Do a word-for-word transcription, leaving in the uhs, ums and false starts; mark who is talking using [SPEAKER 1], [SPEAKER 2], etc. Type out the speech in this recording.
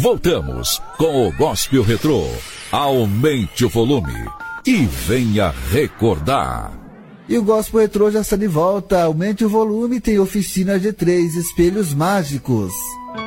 [SPEAKER 1] voltamos com o Gospel Retrô. Aumente o volume e venha recordar.
[SPEAKER 2] E o Gospel Retrô já está de volta. Aumente o volume, tem oficina G três, espelhos mágicos.